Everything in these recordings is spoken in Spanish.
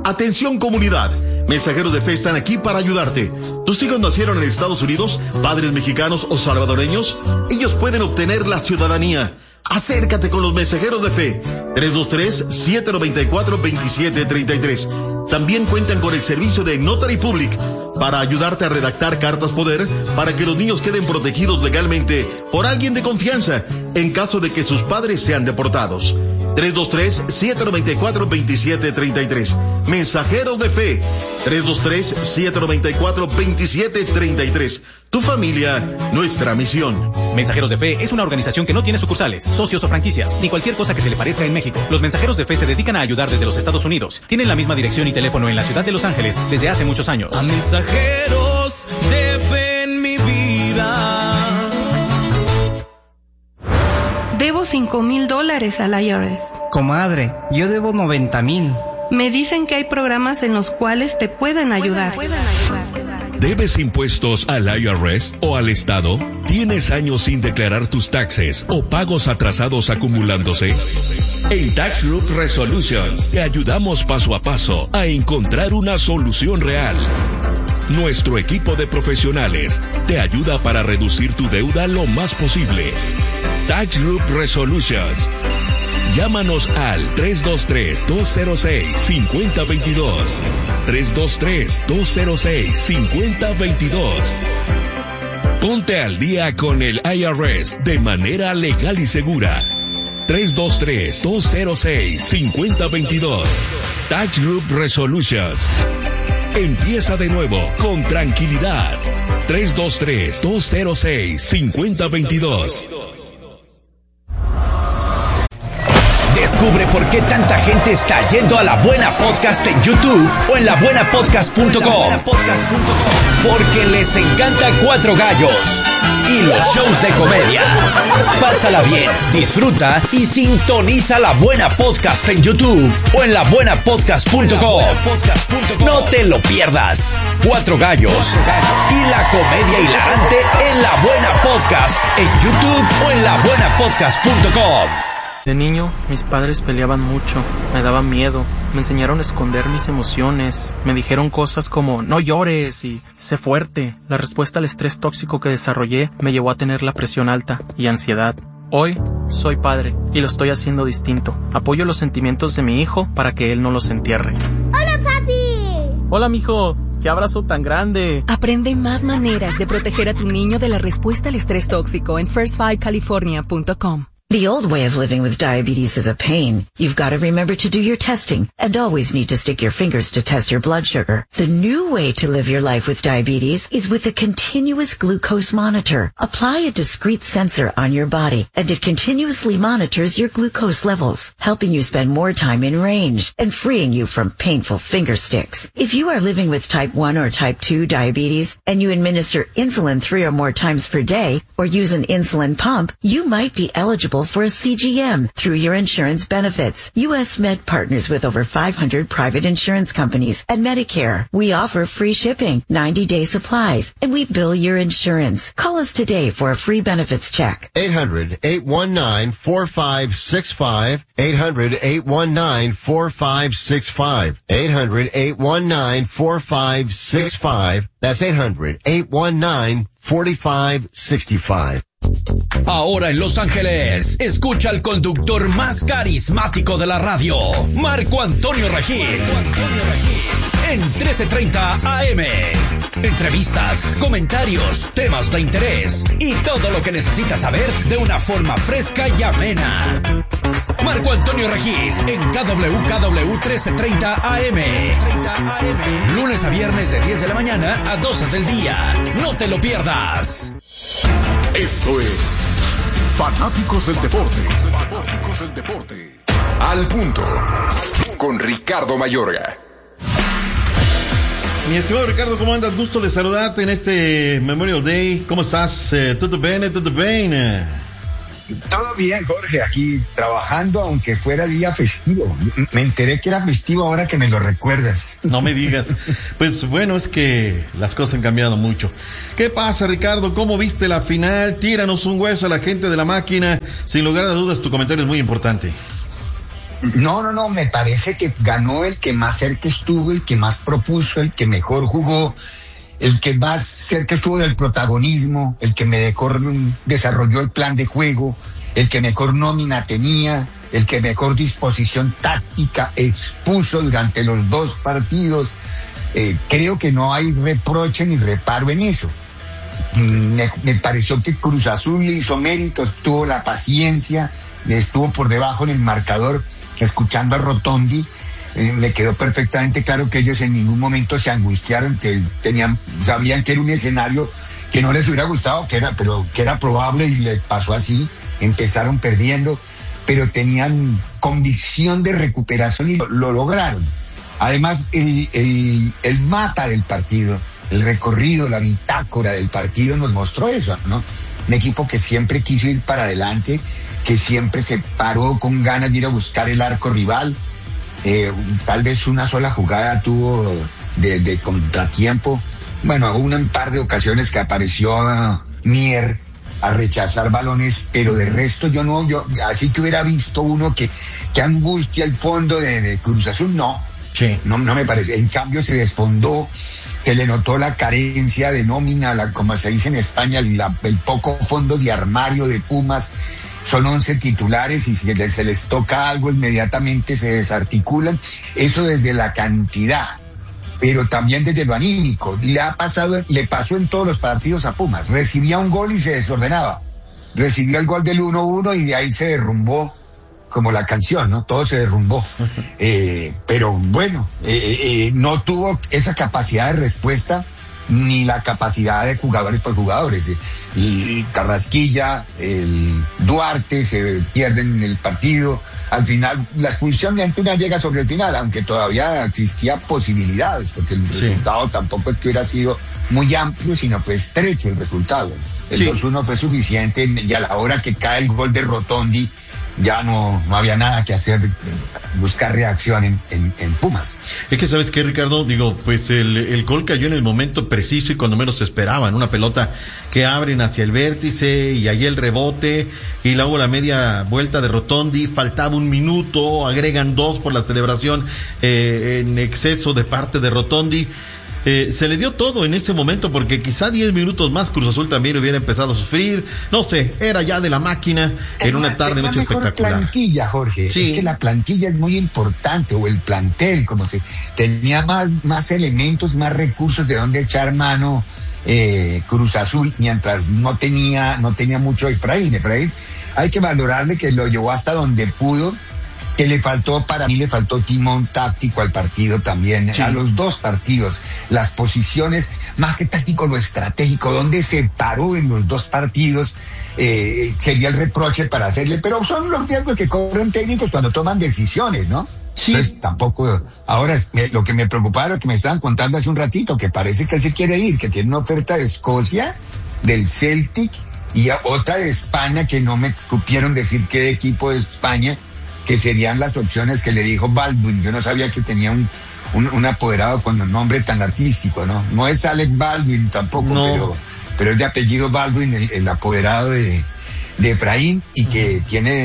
Atención comunidad, Mensajeros de Fe están aquí para ayudarte. ¿Tus hijos nacieron en Estados Unidos, padres mexicanos o salvadoreños? Ellos pueden obtener la ciudadanía. Acércate con los Mensajeros de Fe. 323-794-2733. También cuentan con el servicio de Notary Public para ayudarte a redactar cartas poder para que los niños queden protegidos legalmente por alguien de confianza en caso de que sus padres sean deportados. 323-794-2733. Mensajeros de Fe. 323-794-2733. Tu familia, nuestra misión. Mensajeros de Fe es una organización que no tiene sucursales, socios o franquicias, ni cualquier cosa que se le parezca en México. Los Mensajeros de Fe se dedican a ayudar desde los Estados Unidos. Tienen la misma dirección y teléfono en la ciudad de Los Ángeles desde hace muchos años. A Mensajeros de Fe en mi vida. Debo $5,000 al IRS. Comadre, yo debo 90,000. Me dicen que hay programas en los cuales te pueden ayudar. ¿Debes impuestos al IRS o al Estado? ¿Tienes años sin declarar tus taxes o pagos atrasados acumulándose? En Tax Group Resolutions te ayudamos paso a paso a encontrar una solución real. Nuestro equipo de profesionales te ayuda para reducir tu deuda lo más posible. Tax Group Resolutions. Llámanos al 323-206-5022. 323-206-5022. Ponte al día con el IRS de manera legal y segura. 323-206-5022. Tax Group Resolutions. Empieza de nuevo con tranquilidad. 323-206-5022. Descubre por qué tanta gente está yendo a La Buena Podcast en YouTube o en labuenapodcast.com. Porque les encanta Cuatro Gallos y los shows de comedia. Pásala bien, disfruta y sintoniza La Buena Podcast en YouTube o en labuenapodcast.com. No te lo pierdas. Cuatro Gallos y la comedia hilarante en La Buena Podcast en YouTube o en labuenapodcast.com. De niño, mis padres peleaban mucho, me daban miedo, me enseñaron a esconder mis emociones, me dijeron cosas como no llores y sé fuerte. La respuesta al estrés tóxico que desarrollé me llevó a tener la presión alta y ansiedad. Hoy soy padre y lo estoy haciendo distinto. Apoyo los sentimientos de mi hijo para que él no los entierre. ¡Hola, papi! Hola, mijo. ¡Qué abrazo tan grande! Aprende más maneras de proteger a tu niño de la respuesta al estrés tóxico en first5california.com. The old way of living with diabetes is a pain. You've got to remember to do your testing and always need to stick your fingers to test your blood sugar. The new way to live your life with diabetes is with a continuous glucose monitor. Apply a discrete sensor on your body and it continuously monitors your glucose levels, helping you spend more time in range and freeing you from painful finger sticks. If you are living with type 1 or type 2 diabetes and you administer insulin 3 or more times per day or use an insulin pump, you might be eligible for a CGM through your insurance benefits. U.S. Med partners with over 500 private insurance companies and Medicare. We offer free shipping, 90-day supplies, and we bill your insurance. Call us today for a free benefits check. 800-819-4565. 800-819-4565. 800-819-4565. That's 800-819-4565. Ahora en Los Ángeles, escucha al conductor más carismático de la radio, Marco Antonio Regil. En 1330 AM. Entrevistas, comentarios, temas de interés y todo lo que necesitas saber de una forma fresca y amena. Marco Antonio Regil en KWKW 1330 AM. Lunes a viernes de 10 de la mañana a 12 del día. No te lo pierdas. Esto es Fanáticos del Deporte. Al punto. Con Ricardo Mayorga. Mi estimado Ricardo, ¿cómo andas? Gusto de saludarte en este Memorial Day. ¿Cómo estás? ¿Todo bien? ¿Todo bien? Todo bien, Jorge, aquí trabajando, aunque fuera día festivo. Me enteré que era festivo ahora que me lo recuerdas. No me digas. Pues bueno, es que las cosas han cambiado mucho. ¿Qué pasa, Ricardo? ¿Cómo viste la final? Tíranos un hueso a la gente de la máquina. Sin lugar a dudas, tu comentario es muy importante. No, me parece que ganó el que más cerca estuvo, el que más propuso, el que mejor jugó, el que más cerca estuvo del protagonismo, el que mejor desarrolló el plan de juego, el que mejor nómina tenía, el que mejor disposición táctica expuso durante los 2 partidos. Creo que no hay reproche ni reparo en eso. Me pareció que Cruz Azul hizo méritos, tuvo la paciencia, estuvo por debajo en el marcador, escuchando a Rotondi. Me quedó perfectamente claro que ellos en ningún momento se angustiaron, que sabían que era un escenario que no les hubiera gustado, pero que era probable, y les pasó así. Empezaron perdiendo, pero tenían convicción de recuperación y lo lograron. Además, el mapa del partido, el recorrido, la bitácora del partido nos mostró eso, ¿no? Un equipo que siempre quiso ir para adelante, que siempre se paró con ganas de ir a buscar el arco rival. Tal vez una sola jugada tuvo de contratiempo. Bueno, hubo un par de ocasiones que apareció Mier a rechazar balones, pero de resto yo así que hubiera visto uno que angustia el fondo de Cruz Azul, no. Sí. No me parece. En cambio se desfondó, se le notó la carencia de nómina, como se dice en España, el poco fondo de armario de Pumas. Son 11 titulares y si se les toca algo inmediatamente se desarticulan. Eso desde la cantidad, pero también desde lo anímico. Le pasó en todos los partidos a Pumas. Recibía un gol y se desordenaba. Recibió el gol del 1-1 y de ahí se derrumbó, como la canción, ¿no? Todo se derrumbó. Pero bueno, no tuvo esa capacidad de respuesta ni la capacidad de jugadores por jugadores. El Carrasquilla, el Duarte se pierden en el partido. Al final, la expulsión de Antuna llega sobre el final, aunque todavía existía posibilidades, porque el resultado tampoco es que hubiera sido muy amplio, sino fue estrecho el resultado. El 2-1 fue suficiente, y a la hora que cae el gol de Rotondi, ya no había nada que hacer, buscar reacción en Pumas. Es que, ¿sabes qué, Ricardo? Digo, pues el gol cayó en el momento preciso y cuando menos se esperaban. Una pelota que abren hacia el vértice y ahí el rebote y luego la media vuelta de Rotondi. Faltaba 1 minuto, agregan 2 por la celebración en exceso de parte de Rotondi. Se le dio todo en ese momento, porque quizá 10 minutos más Cruz Azul también hubiera empezado a sufrir. No sé, era ya de la máquina en una tarde-noche espectacular. La plantilla, Jorge, sí. Es que la plantilla es muy importante, o el plantel, como se tenía más elementos, más recursos de donde echar mano Cruz Azul, mientras no tenía mucho Efraín. Efraín, hay que valorarle que lo llevó hasta donde pudo. Que para mí le faltó timón táctico al partido también, a los 2 partidos, las posiciones, más que táctico, lo estratégico, donde se paró en los 2 partidos, sería el reproche para hacerle, pero son los riesgos que corren técnicos cuando toman decisiones, ¿no? Sí. Entonces, tampoco, ahora lo que me preocupaba, lo que me estaban contando hace un ratito, que parece que él se quiere ir, que tiene una oferta de Escocia, del Celtic, y otra de España, que no me supieron decir qué equipo de España, que serían las opciones que le dijo Baldwin. Yo no sabía que tenía un apoderado con un nombre tan artístico, ¿no? No es Alec Baldwin tampoco, no. pero es de apellido Baldwin, el apoderado de Efraín, y que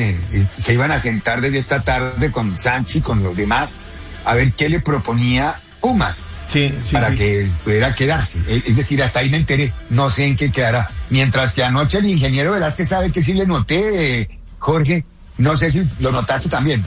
se iban a sentar desde esta tarde con Sancho y con los demás a ver qué le proponía Pumas. Para que pudiera quedarse. Es decir, hasta ahí me enteré. No sé en qué quedará. Mientras que anoche el ingeniero Velázquez sabe que sí le noté, Jorge. No sé si lo notaste también.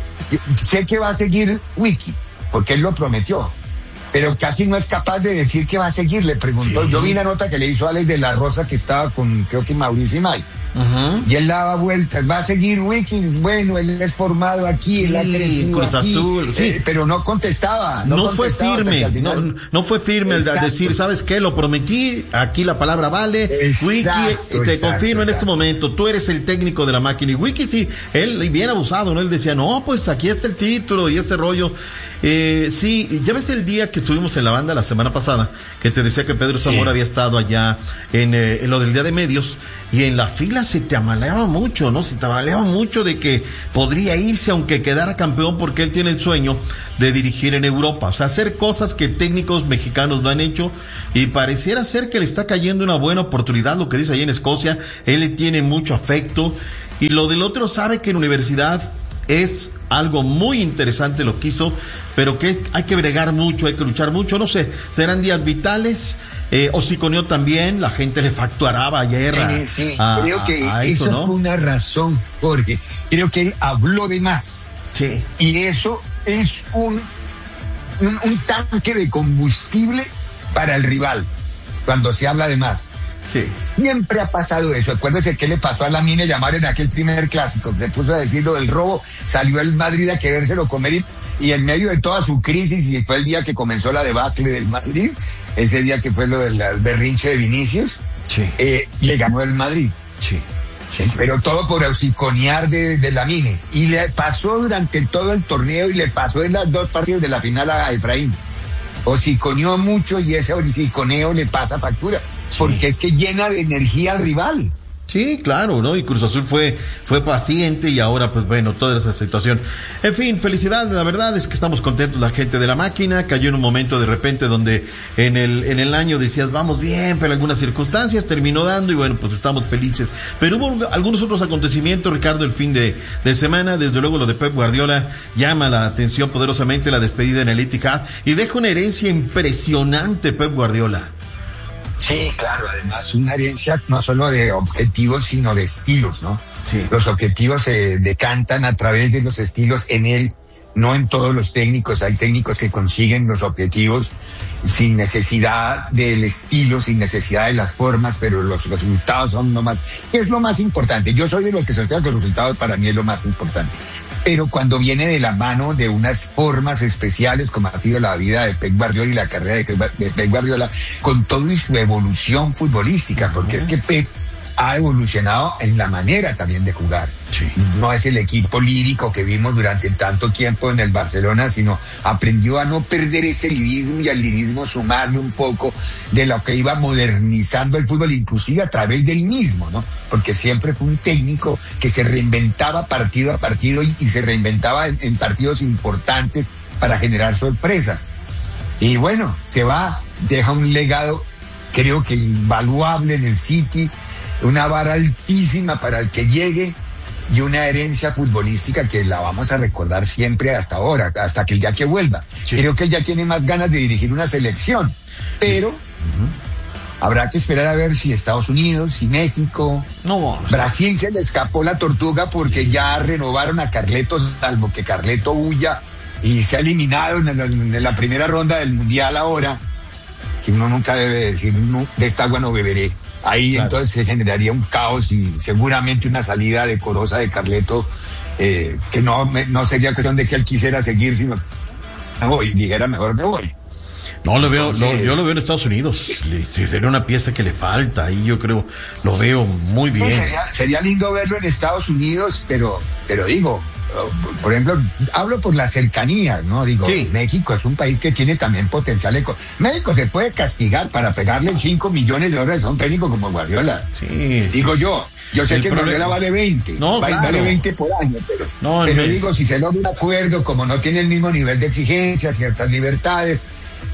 Sé que va a seguir Wiki, porque él lo prometió, pero casi no es capaz de decir que va a seguir. Le preguntó, yo vi la nota que le hizo Alex de la Rosa, que estaba con, creo que Mauricio Imay. Y él daba vueltas, va a seguir Wiki, bueno, él es formado aquí, él ha crecido Cruz aquí, Azul, pero no contestaba. No fue firme, no fue firme el decir, ¿sabes qué? Lo prometí, aquí la palabra vale. Wiki, te confirmo en este momento, tú eres el técnico de la máquina. Y Wiki, sí, él bien abusado, ¿no? Él decía, no, pues aquí está el título y este rollo. Sí, ya ves el día que estuvimos en la banda la semana pasada, que te decía que Pedro Zamora había estado allá en lo del Día de Medios, y en la fila se te amaleaba mucho, ¿no? Se te amaleaba mucho de que podría irse aunque quedara campeón, porque él tiene el sueño de dirigir en Europa, o sea, hacer cosas que técnicos mexicanos no han hecho, y pareciera ser que le está cayendo una buena oportunidad, lo que dice ahí en Escocia. Él le tiene mucho afecto, y lo del otro, sabe que en universidad es algo muy interesante lo que hizo, pero que hay que bregar mucho, hay que luchar mucho, no sé, serán días vitales. Hociconeó también, la gente le facturaba ayer creo que eso ¿no? fue una razón, Jorge. Creo que él habló de más. Sí. Y eso es un tanque de combustible para el rival, cuando se habla de más. Sí. Siempre ha pasado eso. Acuérdese qué le pasó a Lamine Yamal en aquel primer clásico. Se puso a decir lo del robo, salió el Madrid a querérselo comer y en medio de toda su crisis, y fue el día que comenzó la debacle del Madrid, ese día que fue lo del berrinche de Vinicius, sí. Le ganó el Madrid. Sí. Pero todo por hociconear de Lamine. Y le pasó durante todo el torneo y le pasó en las 2 partidos de la final a Efraín. Hociconeó mucho y ese hociconeo le pasa factura. Sí. Porque es que llena de energía al rival. Sí, claro, ¿no? Y Cruz Azul fue paciente y ahora, pues bueno, toda esa situación. En fin, felicidad, la verdad es que estamos contentos, la gente de la máquina. Cayó en un momento de repente donde en el año decías, vamos bien, pero algunas circunstancias terminó dando y bueno, pues estamos felices. Pero hubo algunos otros acontecimientos, Ricardo, el fin de semana. Desde luego lo de Pep Guardiola llama la atención poderosamente, la despedida en el Etihad, y deja una herencia impresionante Pep Guardiola. Sí, claro, además una herencia no solo de objetivos, sino de estilos, ¿no? Sí. Los objetivos se decantan a través de los estilos en él, no en todos los técnicos. Hay técnicos que consiguen los objetivos sin necesidad del estilo, sin necesidad de las formas, pero los resultados son lo más, es lo más importante. Yo soy de los que sostienen que los resultados para mí es lo más importante. Pero cuando viene de la mano de unas formas especiales, como ha sido la vida de Pep Guardiola y la carrera de Pep Guardiola, con todo y su evolución futbolística, porque es que Pep ha evolucionado en la manera también de jugar. Sí. No es el equipo lírico que vimos durante tanto tiempo en el Barcelona, sino aprendió a no perder ese lirismo y al lirismo sumarle un poco de lo que iba modernizando el fútbol, inclusive a través del mismo, ¿no? Porque siempre fue un técnico que se reinventaba partido a partido y se reinventaba en partidos importantes para generar sorpresas. Y bueno, se va, deja un legado, creo que invaluable en el City, una vara altísima para el que llegue y una herencia futbolística que la vamos a recordar siempre hasta ahora, hasta que el día que vuelva. Sí. Creo que él ya tiene más ganas de dirigir una selección, pero habrá que esperar a ver si Estados Unidos, si México, Brasil se le escapó la tortuga porque ya renovaron a Carleto, salvo que Carleto huya y se ha eliminado en la primera ronda del Mundial ahora, que uno nunca debe decir, no, de esta agua no beberé. Ahí claro. Entonces se generaría un caos y seguramente una salida decorosa de Carleto, que no sería cuestión de que él quisiera seguir, sino y dijera mejor me voy. No lo veo, yo lo veo en Estados Unidos. Sería una pieza que le falta, ahí yo creo, lo veo muy bien. Sería lindo verlo en Estados Unidos, pero digo, por ejemplo, hablo por la cercanía, ¿no? Digo, sí. México es un país que tiene también potencial. México se puede castigar para pegarle 5 millones de dólares a un técnico como Guardiola. Sí. Digo yo sé que Guardiola vale 20. No, vale 20 por año, pero digo, si se logra un acuerdo, como no tiene el mismo nivel de exigencia, ciertas libertades,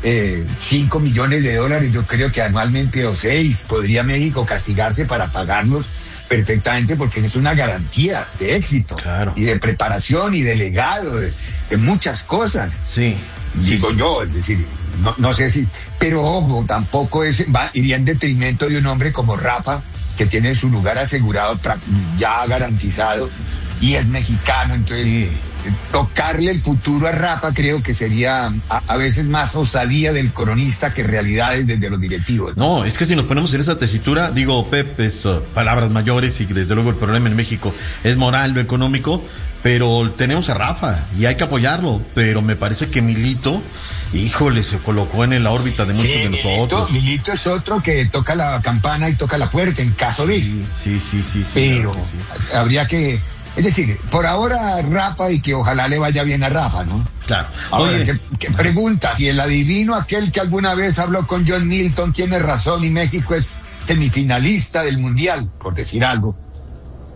5 millones de dólares, yo creo que anualmente o 6 podría México castigarse para pagarlos perfectamente, porque es una garantía de éxito, claro. Y de preparación y de legado, de muchas cosas. Sí. Digo yo, es decir, no sé si, pero ojo, tampoco iría en detrimento de un hombre como Rafa, que tiene su lugar asegurado, ya garantizado, y es mexicano, entonces sí. Tocarle el futuro a Rafa creo que sería a veces más osadía del cronista que realidades desde los directivos. No, es que si nos ponemos en esa tesitura, digo, Pep, es palabras mayores y desde luego el problema en México es moral, no económico, pero tenemos a Rafa y hay que apoyarlo, pero me parece que Milito, híjole, se colocó en la órbita de muchos de nosotros. Milito es otro que toca la campana y toca la puerta en caso de... Sí. Pero claro que sí. Habría que... Es decir, por ahora Rafa, y que ojalá le vaya bien a Rafa, ¿no? Claro. Ahora, ¿qué pregunta? Si el adivino, aquel que alguna vez habló con John Milton, tiene razón y México es semifinalista del Mundial, por decir algo.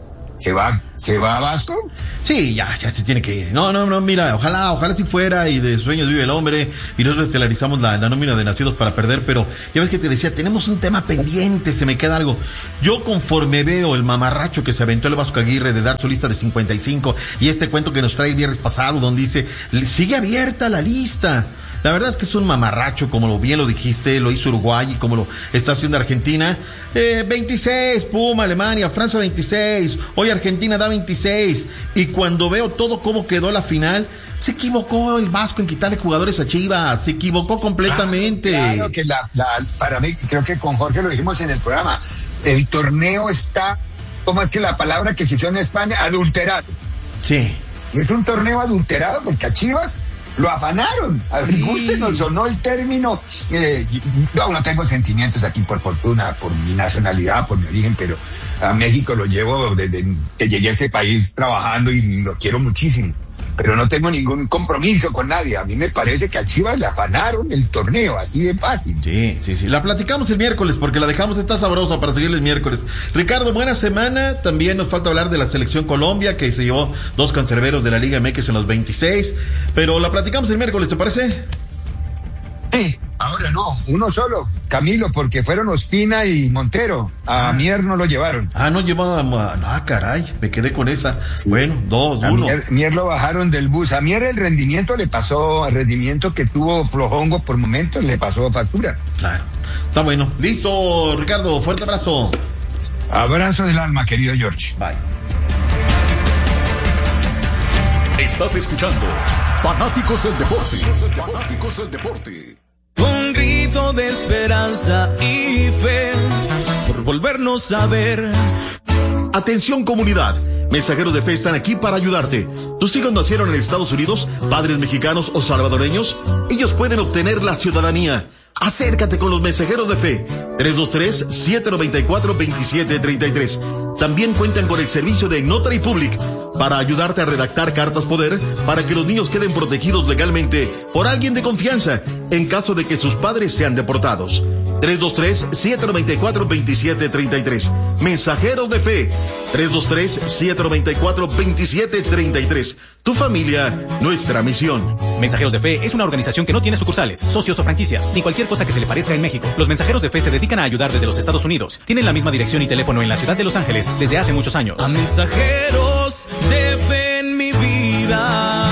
¿Se va a Vasco? Sí, ya se tiene que ir. No, mira, ojalá si fuera, y de sueños vive el hombre, y nosotros estelarizamos la nómina de Nacidos para Perder, pero ya ves que te decía, tenemos un tema pendiente, se me queda algo. Yo conforme veo el mamarracho que se aventó el Vasco Aguirre de dar su lista de 55, y este cuento que nos trae el viernes pasado, donde dice, sigue abierta la lista. La verdad es que es un mamarracho, como bien lo dijiste, lo hizo Uruguay y como lo está haciendo Argentina. 26, pum, Alemania, Francia 26, hoy Argentina da 26. Y cuando veo todo cómo quedó la final, se equivocó el Vasco en quitarle jugadores a Chivas, se equivocó completamente. Claro que para mí, creo que con Jorge lo dijimos en el programa, el torneo está, ¿cómo es que la palabra que se usó en España? Adulterado. Sí. Es un torneo adulterado porque a Chivas lo afanaron. A mi gusto nos sonó el término. No tengo sentimientos aquí, por fortuna, por mi nacionalidad, por mi origen, pero a México lo llevo desde que llegué a este país trabajando y lo quiero muchísimo. Pero no tengo ningún compromiso con nadie. A mí me parece que a Chivas le afanaron el torneo, así de fácil. Sí. La platicamos el miércoles, porque la dejamos, está sabrosa para seguir el miércoles. Ricardo, buena semana. También nos falta hablar de la selección Colombia, que se llevó 2 cancerberos de la Liga MX en los 26. Pero la platicamos el miércoles, ¿te parece? Sí, ahora no, uno solo, Camilo, porque fueron Ospina y Montero. A Mier no lo llevaron. No llevaba. Caray, me quedé con esa. Sí. Bueno, 2-1. Mier lo bajaron del bus. A Mier el rendimiento que tuvo flojongo por momentos, le pasó factura. Claro. Está bueno. Listo, Ricardo, fuerte abrazo. Abrazo del alma, querido George. Bye. Estás escuchando Fanáticos del Deporte. Fanáticos del Deporte. Un grito de esperanza y fe por volvernos a ver. Atención, comunidad. Mensajeros de Fe están aquí para ayudarte. ¿Tus hijos nacieron en Estados Unidos, padres mexicanos o salvadoreños? Ellos pueden obtener la ciudadanía. Acércate con los Mensajeros de Fe. 323-794-2733. También cuentan con el servicio de Notary Public para ayudarte a redactar cartas poder para que los niños queden protegidos legalmente por alguien de confianza en caso de que sus padres sean deportados. 323-794-2733. Mensajeros de Fe. 323-794-2733. Tu familia, nuestra misión. Mensajeros de Fe es una organización que no tiene sucursales, socios o franquicias, ni cualquier cosa que se le parezca en México. Los Mensajeros de Fe se dedican a ayudar desde los Estados Unidos. Tienen la misma dirección y teléfono en la ciudad de Los Ángeles desde hace muchos años. A mensajeros de fe en mi vida.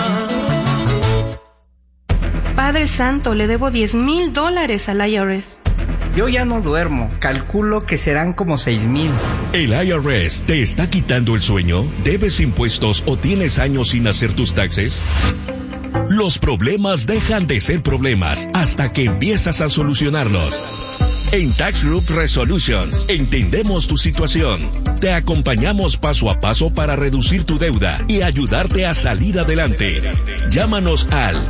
Padre Santo, le debo $10,000 al IRS. Yo ya no duermo. Calculo que serán como 6,000. ¿El IRS te está quitando el sueño? ¿Debes impuestos o tienes años sin hacer tus taxes? Los problemas dejan de ser problemas hasta que empiezas a solucionarlos. En Tax Group Resolutions entendemos tu situación. Te acompañamos paso a paso para reducir tu deuda y ayudarte a salir adelante. Llámanos al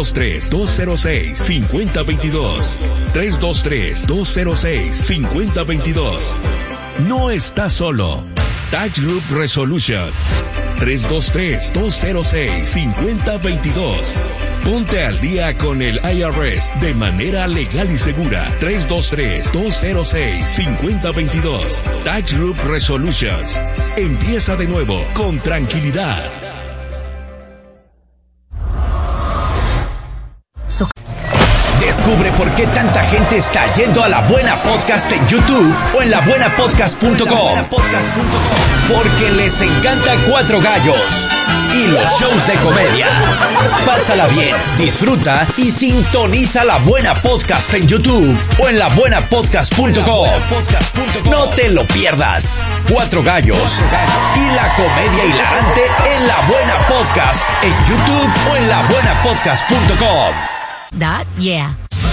323-206-5022. 323-206-5022. No estás solo. Tax Group Resolution. 323-206-5022. Ponte al día con el IRS de manera legal y segura. 323-206-5022. Tax Group Resolutions. Empieza de nuevo con tranquilidad. Descubre por qué tanta gente está yendo a La Buena Podcast en YouTube o en labuenapodcast.com. Porque les encanta Cuatro Gallos y los shows de comedia. Pásala bien, disfruta y sintoniza La Buena Podcast en YouTube o en labuenapodcast.com. No te lo pierdas. Cuatro Gallos y la comedia hilarante en La Buena Podcast en YouTube o en labuenapodcast.com. Yeah.